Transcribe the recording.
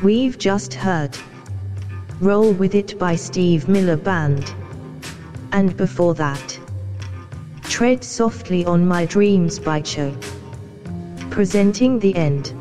We've just heard Roll With It by Steve Miller Band. And before that, Tread Softly on My Dreams by Cho. Presenting The End.